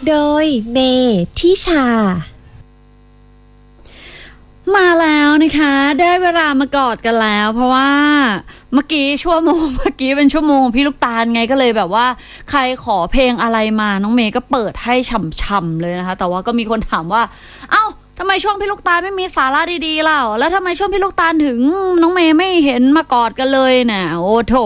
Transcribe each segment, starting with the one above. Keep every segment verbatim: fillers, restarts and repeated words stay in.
โดยเมทิชามาแล้วนะคะได้เวลามากอดกันแล้วเพราะว่าเมื่อกี้ชั่วโมงเมื่อกี้เป็นชั่วโมงพี่ลูกตาลไงก็เลยแบบว่าใครขอเพลงอะไรมาน้องเมย์ก็เปิดให้ฉ่ำๆเลยนะคะแต่ว่าก็มีคนถามว่าเอ้าทำไมช่วงพี่ลูกตาลไม่มีสาระดีๆเล่าแล้วทำไมช่วงพี่ลูกตาลถึงน้องเมย์ไม่เห็นมากอดกันเลยเนี่ยโอ้โถ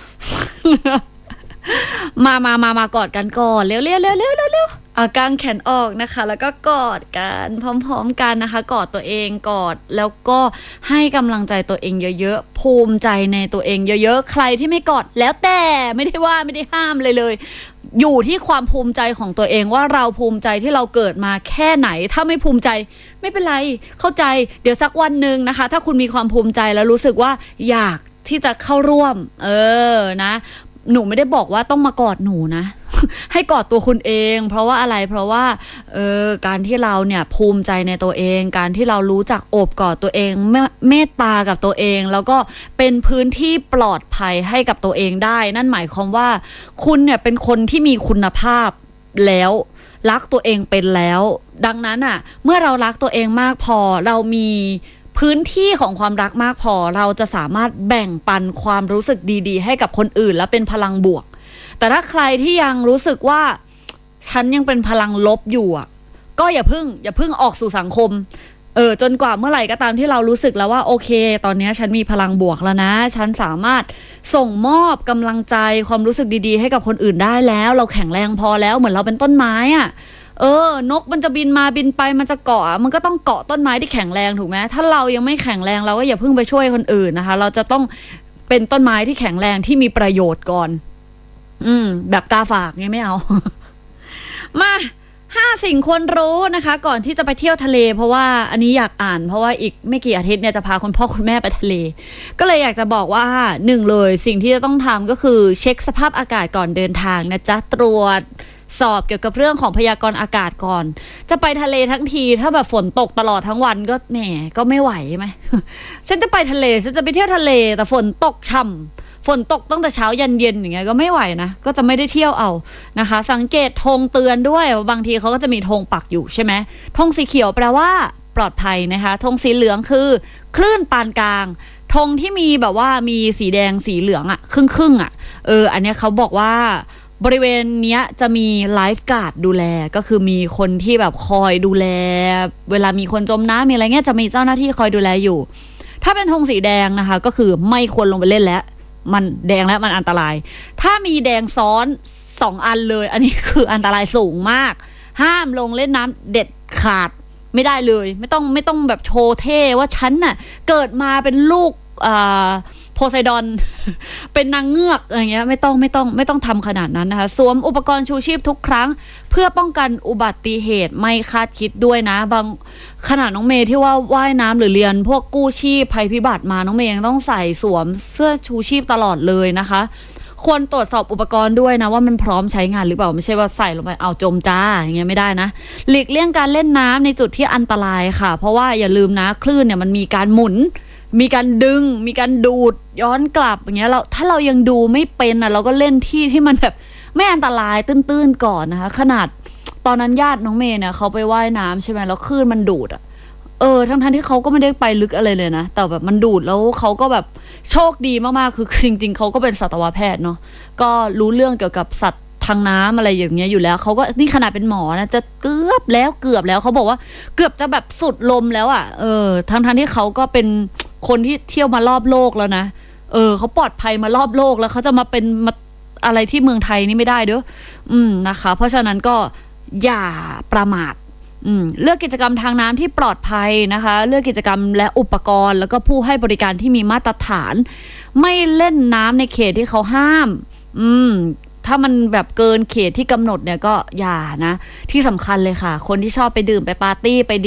มามามามากอดกันก่อนเร็วเร็วเร็วเร็วเร็วเร็วเอากางแขนออกนะคะแล้วก็กอดกันพร้อมๆกันนะคะกอดตัวเองกอดแล้วก็ให้กำลังใจตัวเองเยอะๆภูมิใจในตัวเองเยอะๆใครที่ไม่กอดแล้วแต่ไม่ได้ว่าไม่ได้ห้ามเลยเลยอยู่ที่ความภูมิใจของตัวเองว่าเราภูมิใจที่เราเกิดมาแค่ไหนถ้าไม่ภูมิใจไม่เป็นไรเข้าใจเดี๋ยวสักวันหนึ่งนะคะถ้าคุณมีความภูมิใจแล้วรู้สึกว่าอยากที่จะเข้าร่วมเออนะหนูไม่ได้บอกว่าต้องมากอดหนูนะ ให้กอดตัวคุณเองเพราะว่าอะไรเพราะว่าเออการที่เราเนี่ยภูมิใจในตัวเองการที่เรารู้จักโอบกอดตัวเองเมตตากับตัวเองแล้วก็เป็นพื้นที่ปลอดภัยให้กับตัวเองได้นั่นหมายความว่าคุณเนี่ยเป็นคนที่มีคุณภาพแล้วรักตัวเองเป็นแล้วดังนั้นอ่ะเมื่อเรารักตัวเองมากพอเรามีพื้นที่ของความรักมากพอเราจะสามารถแบ่งปันความรู้สึกดีๆให้กับคนอื่นและเป็นพลังบวกแต่ถ้าใครที่ยังรู้สึกว่าฉันยังเป็นพลังลบอยู่อ่ะก็อย่าพึ่งอย่าพึ่งออกสู่สังคมเออจนกว่าเมื่อไหร่ก็ตามที่เรารู้สึกแล้วว่าโอเคตอนนี้ฉันมีพลังบวกแล้วนะฉันสามารถส่งมอบกำลังใจความรู้สึกดีๆให้กับคนอื่นได้แล้วเราแข็งแรงพอแล้วเหมือนเราเป็นต้นไม้อ่ะเออนกมันจะบินมาบินไปมันจะเกาะมันก็ต้องเกาะต้นไม้ที่แข็งแรงถูกไหมถ้าเรายังไม่แข็งแรงเราก็อย่าเพิ่งไปช่วยคนอื่นนะคะเราจะต้องเป็นต้นไม้ที่แข็งแรงที่มีประโยชน์ก่อนอืมแบบกาฝากไงไม่เอา มาห้าสิ่งควรรู้นะคะก่อนที่จะไปเที่ยวทะเลเพราะว่าอันนี้อยากอ่านเพราะว่าอีกไม่กี่อาทิตย์เนี่ยจะพาคุณพ่อคุณแม่ไปทะเลก็เลยอยากจะบอกว่าหนึ่งเลยสิ่งที่จะต้องทำก็คือเช็คสภาพอากาศก่อนเดินทางนะจ๊ะตรวจสอบเกี่ยวกับเรื่องของพยากรณ์อากาศก่อนจะไปทะเลทั้งทีถ้าแบบฝนตกตลอดทั้งวันก็แหมก็ไม่ไหวไหม ฉันจะไปทะเลฉันจะไปเที่ยวทะเลแต่ฝนตกช่ำฝนตกตั้งแต่เช้ายันเย็นอย่างเงี้ยก็ไม่ไหวนะก็จะไม่ได้เที่ยวเอานะคะสังเกตธงเตือนด้วยบางทีเขาก็จะมีธงปักอยู่ใช่ไหมธงสีเขียวแปลว่าปลอดภัยนะคะธงสีเหลืองคือคลื่นปานกลางธงที่มีแบบว่ามีสีแดงสีเหลืองอะครึ่งครึ่งอะเอออันเนี้ยเขาบอกว่าบริเวณเนี้ยจะมีไลฟ์การ์ดดูแลก็คือมีคนที่แบบคอยดูแลเวลามีคนจมน้ำมีอะไรเงี้ยจะมีเจ้าหน้าที่คอยดูแลอยู่ถ้าเป็นธงสีแดงนะคะก็คือไม่ควรลงไปเล่นแล้วมันแดงแล้วมันอันตรายถ้ามีแดงซ้อนสองอันเลยอันนี้คืออันตรายสูงมากห้ามลงเล่นน้ำเด็ดขาดไม่ได้เลยไม่ต้องไม่ต้องแบบโชว์เท่ว่าฉันน่ะเกิดมาเป็นลูกโพไซดอน เป็นนางเงือกอะไรเงี้ยไม่ต้องไม่ต้องไม่ต้องทำขนาดนั้นนะคะสวมอุปกรณ์ชูชีพทุกครั้งเพื่อป้องกันอุบัติเหตุไม่คาดคิดด้วยนะบางขนาดน้องเมย์ที่ว่าว่ายน้ำหรือเรียนพวกกู้ชีพภัยพิบัติมาน้องเมย์ยังต้องใส่สวมเสื้อชูชีพตลอดเลยนะคะควรตรวจสอบอุปกรณ์ด้วยนะว่ามันพร้อมใช้งานหรือเปล่าไม่ใช่ว่าใส่ลงไปเอาจมจ้าอย่างเงี้ยไม่ได้นะหลีกเลี่ยงการเล่นน้ำในจุดที่อันตรายค่ะเพราะว่าอย่าลืมนะคลื่นเนี่ยมันมีการหมุนมีการดึงมีการดูดย้อนกลับอย่างเงี้ยเราถ้าเรายังดูไม่เป็นอ่ะเราก็เล่นที่ที่มันแบบไม่อันตรายตื้นๆก่อนนะคะขนาดตอนนั้นญาติน้องเมย์เนี่ยเขาไปว่ายน้ำใช่ไหมแล้วคลื่นมันดูดอ่ะเออทั้งๆที่เขาก็ไม่ได้ไปลึกอะไรเลยนะแต่แบบมันดูดแล้วเขาก็แบบโชคดีมากๆคือจริงๆเขาก็เป็นสัตวแพทย์เนาะก็รู้เรื่องเกี่ยวกับสัตว์ทางน้ำอะไรอย่างเงี้ยอยู่แล้วเขาก็นี่ขนาดเป็นหมอนะจะเกือบแล้วเกือบแล้วเขาบอกว่าเกือบจะแบบสุดลมแล้วอ่ะเออทั้งๆที่เขาก็เป็นคนที่เที่ยวมารอบโลกแล้วนะเออเขาปลอดภัยมารอบโลกแล้วเขาจะมาเป็นมาอะไรที่เมืองไทยนี่ไม่ได้เด้ออืมนะคะเพราะฉะนั้นก็อย่าประมาทอืมเลือกกิจกรรมทางน้ำที่ปลอดภัยนะคะเลือกกิจกรรมและอุปกรณ์แล้วก็ผู้ให้บริการที่มีมาตรฐานไม่เล่นน้ำในเขตที่เขาห้ามอืมถ้ามันแบบเกินเขตที่กำหนดเนี่ยก็อย่านะที่สำคัญเลยค่ะคนที่ชอบไปดื่มไปปาร์ตี้ไป